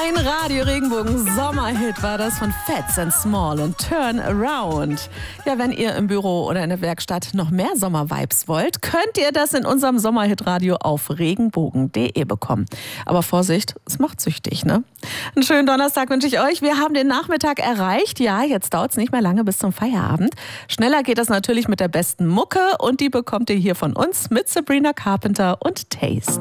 Ein Radio-Regenbogen-Sommerhit war das von Fats and Small und Turn Around. Ja, wenn ihr im Büro oder in der Werkstatt noch mehr Sommer-Vibes wollt, könnt ihr das in unserem Sommerhit-Radio auf regenbogen.de bekommen. Aber Vorsicht, es macht süchtig, ne? Einen schönen Donnerstag wünsche ich euch. Wir haben den Nachmittag erreicht. Ja, jetzt dauert es nicht mehr lange bis zum Feierabend. Schneller geht das natürlich mit der besten Mucke und die bekommt ihr hier von uns mit Sabrina Carpenter und Taste.